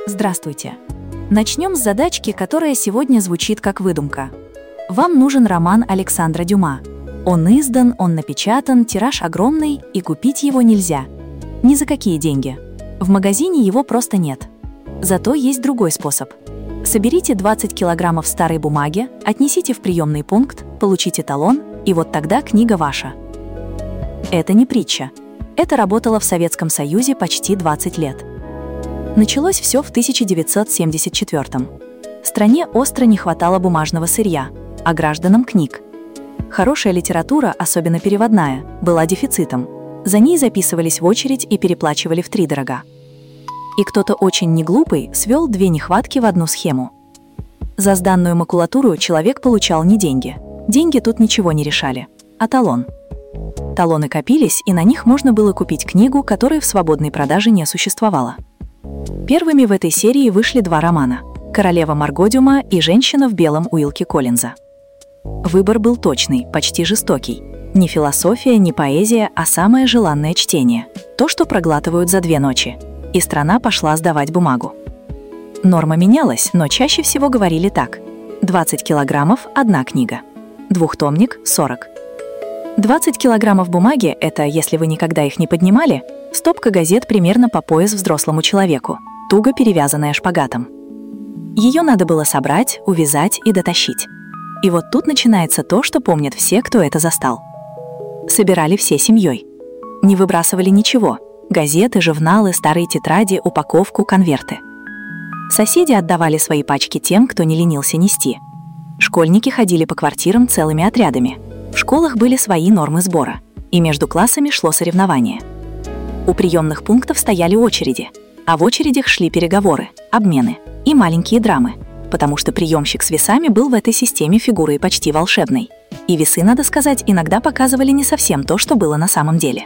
Здравствуйте! Начнем с задачки, которая сегодня звучит как выдумка. Вам нужен роман Александра Дюма. Он издан, он напечатан, тираж огромный, и купить его нельзя. Ни за какие деньги. В магазине его просто нет. Зато есть другой способ. Соберите 20 килограммов старой бумаги, отнесите в приемный пункт, получите талон, и вот тогда книга ваша. Это не притча. Это работало в Советском Союзе почти 20 лет. Началось все в 1974-м. Стране остро не хватало бумажного сырья, а гражданам — книг. Хорошая литература, особенно переводная, была дефицитом. За ней записывались в очередь и переплачивали втридорога. И кто-то очень неглупый свел две нехватки в одну схему. За сданную макулатуру человек получал не деньги. Деньги тут ничего не решали, а талон. Талоны копились, и на них можно было купить книгу, которой в свободной продаже не существовало. Первыми в этой серии вышли два романа «Королева Марго Дюма» и «Женщина в белом» Уилки Коллинза. Выбор был точный, почти жестокий. Не философия, не поэзия, а самое желанное чтение. То, что проглатывают за 2 ночи. И страна пошла сдавать бумагу. Норма менялась, но чаще всего говорили так: 20 килограммов – 1 книга. Двухтомник – 40. 20 килограммов бумаги – это, если вы никогда их не поднимали, стопка газет примерно по пояс взрослому человеку, туго перевязанная шпагатом. Ее надо было собрать, увязать и дотащить. И вот тут начинается то, что помнят все, кто это застал. Собирали всей семьей. Не выбрасывали ничего – газеты, журналы, старые тетради, упаковку, конверты. Соседи отдавали свои пачки тем, кто не ленился нести. Школьники ходили по квартирам целыми отрядами. В школах были свои нормы сбора, и между классами шло соревнование. У приемных пунктов стояли очереди, а в очередях шли переговоры, обмены и маленькие драмы, потому что приемщик с весами был в этой системе фигурой почти волшебной. И весы, надо сказать, иногда показывали не совсем то, что было на самом деле.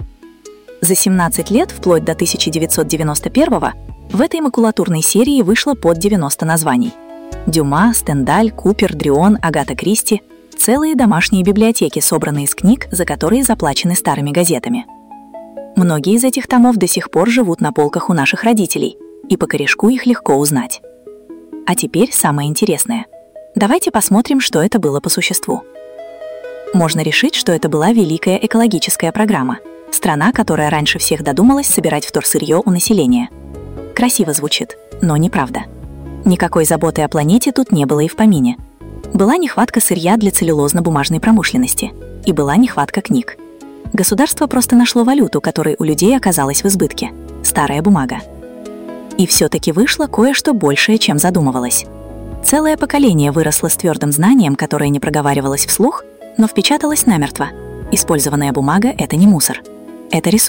За 17 лет, вплоть до 1991-го, в этой макулатурной серии вышло под 90 названий. Дюма, Стендаль, Купер, Дрион, Агата Кристи — целые домашние библиотеки, собранные из книг, за которые заплачены старыми газетами. Многие из этих томов до сих пор живут на полках у наших родителей, и по корешку их легко узнать. А теперь самое интересное. Давайте посмотрим, что это было по существу. Можно решить, что это была великая экологическая программа. Страна, которая раньше всех додумалась собирать вторсырье у населения. Красиво звучит, но неправда. Никакой заботы о планете тут не было и в помине. Была нехватка сырья для целлюлозно-бумажной промышленности, и была нехватка книг. Государство просто нашло валюту, которой у людей оказалась в избытке – старая бумага. И все-таки вышло кое-что большее, чем задумывалось. Целое поколение выросло с твердым знанием, которое не проговаривалось вслух, но впечаталось намертво. Использованная бумага – это не мусор. Это ресурс.